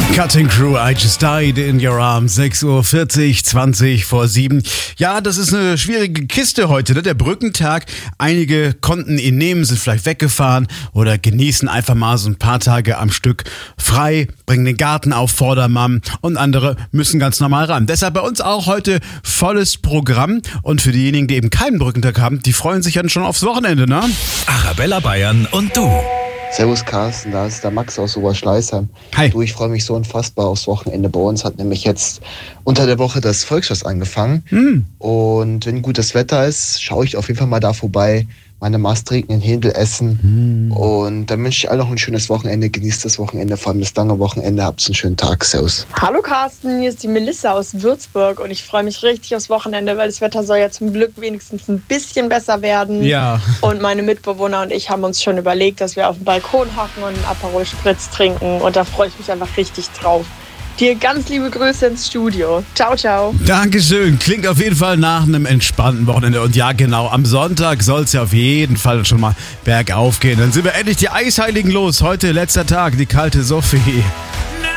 Cutting Crew, I Just Died in Your Arms, 6:40 Uhr, 20 vor 7. Ja, das ist eine schwierige Kiste heute, ne? Der Brückentag. Einige konnten ihn nehmen, sind vielleicht weggefahren oder genießen einfach mal so ein paar Tage am Stück frei, bringen den Garten auf Vordermann und andere müssen ganz normal ran. Deshalb bei uns auch heute volles Programm und für diejenigen, die eben keinen Brückentag haben, die freuen sich dann schon aufs Wochenende, ne? Arabella Bayern und du. Servus Carsten, da ist der Max aus Oberschleißheim. Hi. Du, ich freue mich so unfassbar aufs Wochenende. Bei uns hat nämlich jetzt unter der Woche das Volksfest angefangen. Und wenn gutes Wetter ist, schaue ich auf jeden Fall mal da vorbei, meine Mastrinken in Händel essen. Und dann wünsche ich allen noch ein schönes Wochenende. Genießt das Wochenende, vor allem das lange Wochenende. Habt einen schönen Tag. Servus. Hallo Carsten, hier ist die Melissa aus Würzburg und ich freue mich richtig aufs Wochenende, weil das Wetter soll ja zum Glück wenigstens ein bisschen besser werden. Ja. Und meine Mitbewohner und ich haben uns schon überlegt, dass wir auf dem Balkon hocken und einen Aperol Spritz trinken und da freue ich mich einfach richtig drauf. Dir ganz liebe Grüße ins Studio. Ciao, ciao. Dankeschön. Klingt auf jeden Fall nach einem entspannten Wochenende. Und ja, genau, am Sonntag soll es ja auf jeden Fall schon mal bergauf gehen. Dann sind wir endlich die Eisheiligen los. Heute letzter Tag, die kalte Sophie.